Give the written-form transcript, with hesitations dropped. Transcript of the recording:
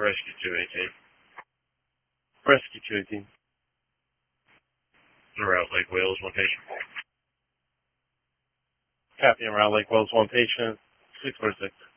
Rescue 218. Rescue 218. Around Lake Wales, one patient. Copy, around Lake Wales, one patient, 646.